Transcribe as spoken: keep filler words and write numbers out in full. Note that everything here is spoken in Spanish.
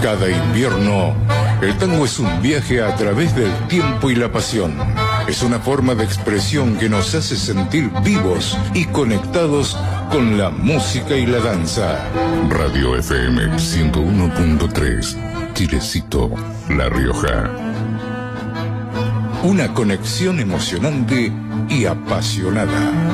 Cada invierno, el tango es un viaje a través del tiempo y la pasión. Es una forma de expresión que nos hace sentir vivos y conectados con la música y la danza. Radio F M ciento uno punto tres, Chilecito, La Rioja. Una conexión emocionante y apasionada.